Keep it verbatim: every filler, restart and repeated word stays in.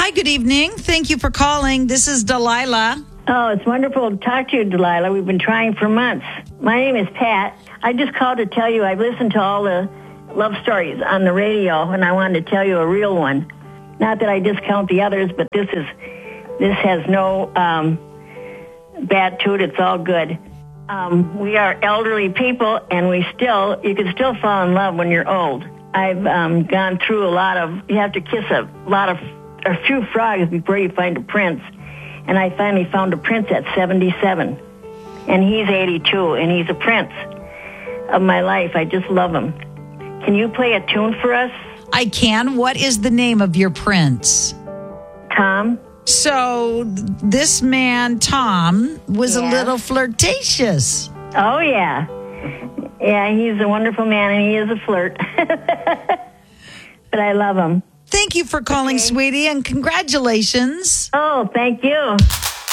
Hi, good evening. Thank you for calling. This is Delilah. Oh, it's wonderful to talk to you, Delilah. We've been trying for months. My name is Pat. I just called to tell you I've listened to all the love stories on the radio, and I wanted to tell you a real one. Not that I discount the others, but this is this has no um, bad to it. It's all good. Um, we are elderly people, and we still you can still fall in love when you're old. I've um, gone through a lot of. You have to kiss a lot of a few frogs before you find a prince. And I finally found a prince at seventy-seven. And he's eighty-two, and he's a prince of my life. I just love him. Can you play a tune for us? I can. What is the name of your prince? Tom. So this man, Tom, was Yeah. a little flirtatious. Oh, yeah. Yeah, he's a wonderful man, and he is a flirt. But I love him. Thank you for calling, Okay. sweetie, and congratulations. Oh, thank you.